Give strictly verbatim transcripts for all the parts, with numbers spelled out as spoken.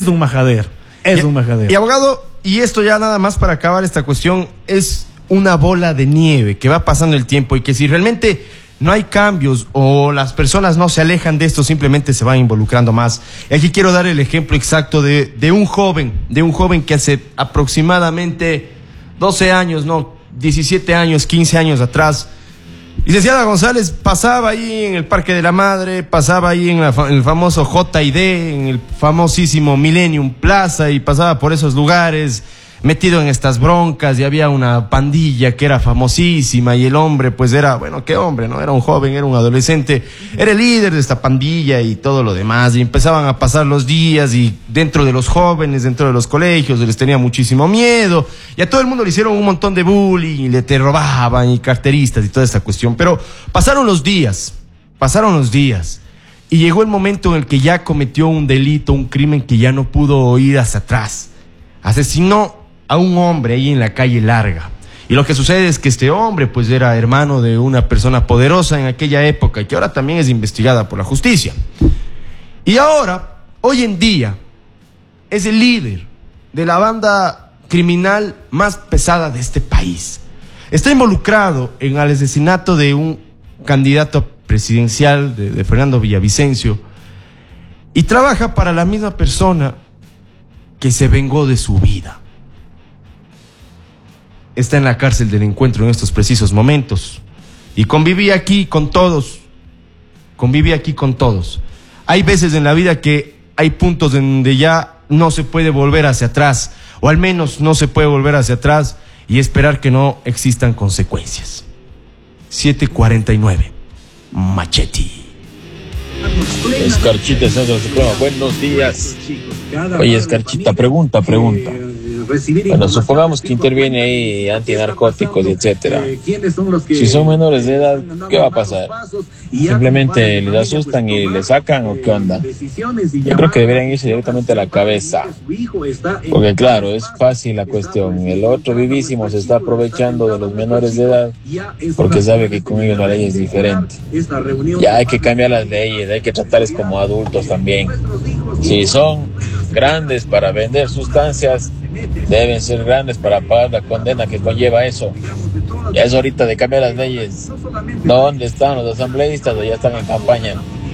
Es un majadero, es y, un majadero. Y abogado, y esto ya nada más para acabar esta cuestión, es una bola de nieve que va pasando el tiempo y que si realmente no hay cambios o las personas no se alejan de esto, simplemente se van involucrando más. Y aquí quiero dar el ejemplo exacto de, de un joven, de un joven que hace aproximadamente doce años, no, diecisiete años, quince años atrás, licenciada González pasaba ahí en el Parque de la Madre, pasaba ahí en, la, en el famoso J y D, en el famosísimo Millennium Plaza, y pasaba por esos lugares metido en estas broncas, y había una pandilla que era famosísima, y el hombre pues era, bueno, qué hombre, ¿no? Era un joven, era un adolescente, era el líder de esta pandilla y todo lo demás, y empezaban a pasar los días, y dentro de los jóvenes, dentro de los colegios, les tenía muchísimo miedo, y a todo el mundo le hicieron un montón de bullying, y le te robaban, y carteristas, y toda esta cuestión, pero pasaron los días, pasaron los días, y llegó el momento en el que ya cometió un delito, un crimen que ya no pudo ir hacia atrás, asesinó a un hombre ahí en la calle Larga. Y lo que sucede es que este hombre pues era hermano de una persona poderosa en aquella época y que ahora también es investigada por la justicia. Y ahora, hoy en día, es el líder de la banda criminal más pesada de este país. Está involucrado en el asesinato de un candidato presidencial de, de Fernando Villavicencio y trabaja para la misma persona que se vengó de su vida. Está en la cárcel del encuentro en estos precisos momentos. Y conviví aquí con todos. Conviví aquí con todos. Hay veces en la vida que hay puntos donde ya no se puede volver hacia atrás. O al menos no se puede volver hacia atrás y esperar que no existan consecuencias. siete cuarenta y nueve. Machete. Escarchita, Centro Supremo. Buenos días. Oye, Escarchita, pregunta, pregunta. Bueno, supongamos que interviene ahí antinarcóticos, etcétera. Si son menores de edad, ¿qué va a pasar? ¿Simplemente les asustan y les sacan o qué onda? Yo creo que deberían irse directamente a la cabeza. Porque claro, es fácil la cuestión. El otro vivísimo se está aprovechando de los menores de edad porque sabe que con ellos la ley es diferente. Ya hay que cambiar las leyes, hay que tratarles como adultos también. Si son grandes para vender sustancias, deben ser grandes para pagar la condena que conlleva eso. Ya es ahorita de cambiar las leyes. ¿Dónde están los asambleístas o ya están en campaña?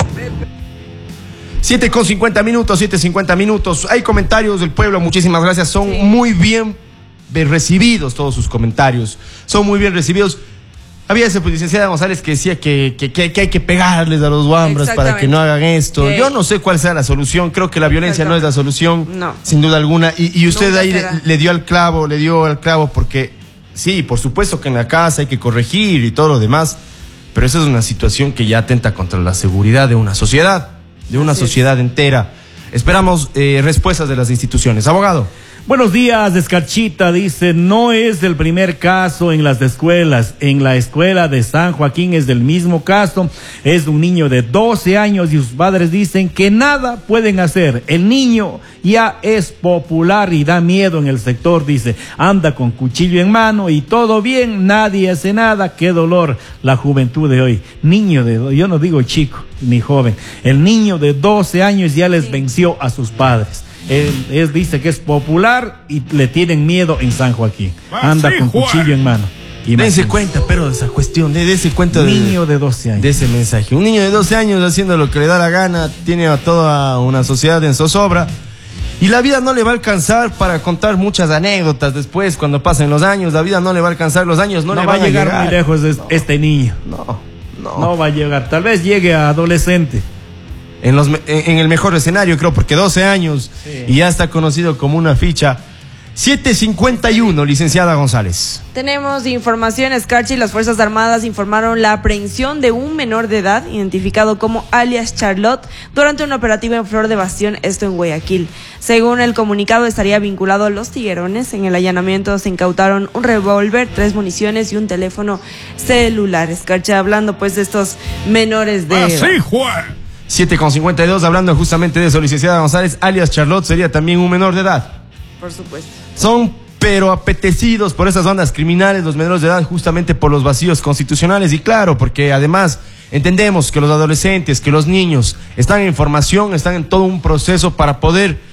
siete con cincuenta minutos, siete cincuenta minutos. Hay comentarios del pueblo, muchísimas gracias. Son sí. muy bien recibidos todos sus comentarios. Son muy bien recibidos. Había esa pues, licenciada González que decía que, que, que, que hay que pegarles a los guambras para que no hagan esto. Que... Yo no sé cuál sea la solución. Creo que la violencia no es la solución, no. sin duda alguna. Y, y usted ahí le, le dio al clavo, le dio al clavo porque sí, por supuesto que en la casa hay que corregir y todo lo demás, pero esa es una situación que ya atenta contra la seguridad de una sociedad, de una Así sociedad es. entera. Esperamos eh, respuestas de las instituciones. Abogado. Buenos días, Escarchita, dice, no es el primer caso en las escuelas, en la escuela de San Joaquín es del mismo caso, es un niño de doce años y sus padres dicen que nada pueden hacer, el niño ya es popular y da miedo en el sector, dice, anda con cuchillo en mano y todo bien, nadie hace nada, qué dolor la juventud de hoy, niño de, yo no digo chico ni joven, el niño de doce años ya les venció a sus padres. Él, él dice que es popular y le tienen miedo en San Joaquín. Anda sí, con Juan. cuchillo en mano. Dense cuenta, pero de esa cuestión, de ese cuenta de niño de doce años. De ese mensaje. Un niño de doce años haciendo lo que le da la gana, tiene a toda una sociedad en zozobra. Y la vida no le va a alcanzar para contar muchas anécdotas después, cuando pasen los años. La vida no le va a alcanzar los años, no, no le va a llegar, llegar muy lejos de no, este niño. No, no. No va a llegar. Tal vez llegue a adolescente. En, los, en el mejor escenario, creo, porque doce años sí. y ya está conocido como una ficha. siete cincuenta y uno, licenciada González. Tenemos información, Escarchi. Las Fuerzas Armadas informaron la aprehensión de un menor de edad, identificado como alias Charlotte, durante un operativo en Flor de Bastión, esto en Guayaquil. Según el comunicado, estaría vinculado a los tiguerones. En el allanamiento se incautaron un revólver, tres municiones y un teléfono celular. Escarchi, hablando pues de estos menores de edad. ¡Así, Juan! siete con cincuenta y dos, hablando justamente de eso, licenciada González, alias Charlotte sería también un menor de edad. Por supuesto. Son pero apetecidos por esas bandas criminales, los menores de edad, justamente por los vacíos constitucionales. Y claro, porque además entendemos que los adolescentes, que los niños están en formación, están en todo un proceso para poder